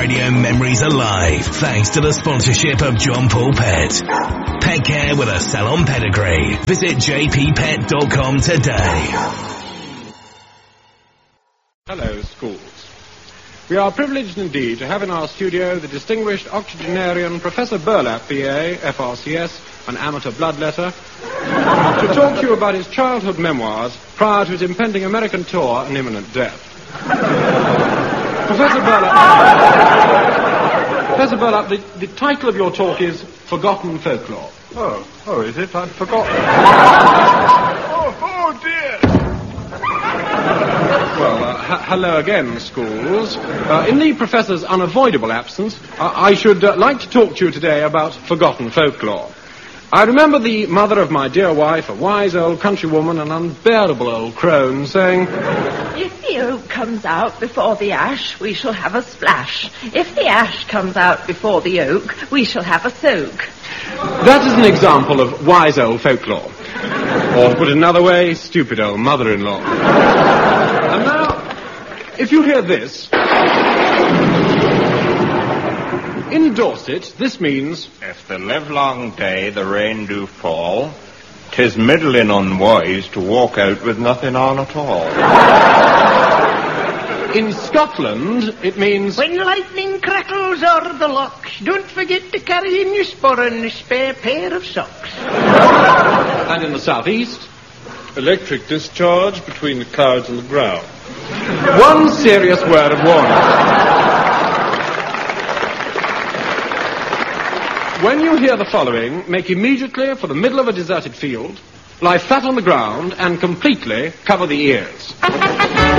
Radio memories alive thanks to the sponsorship of John Paul Pet. Pet care with a salon pedigree. Visit jppet.com today. Hello, schools. We are privileged indeed to have in our studio the distinguished octogenarian Professor Burlap, B.A., FRCS, an amateur bloodletter, to talk to you about his childhood memoirs prior to his impending American tour and imminent death. Professor Burlap, the title of your talk is Forgotten Folklore. Oh, is it? I'd forgotten. oh, dear. Well, hello again, schools. In the Professor's unavoidable absence, I should like to talk to you today about forgotten folklore. I remember the mother of my dear wife, a wise old countrywoman, an unbearable old crone, saying, "If the oak comes out before the ash, we shall have a splash. If the ash comes out before the oak, we shall have a soak." That is an example of wise old folklore. Or, to put it another way, stupid old mother-in-law. And now, if you hear this, in Dorset, this means, If the livelong day the rain do fall, 'tis middling unwise to walk out with nothing on at all. in Scotland, it means, When lightning crackles o'er the locks, don't forget to carry in your spur and a spare pair of socks. and in the southeast, Electric discharge between the clouds and the ground. one serious word of warning. When you hear the following, make immediately for the middle of a deserted field, lie flat on the ground, and completely cover the ears.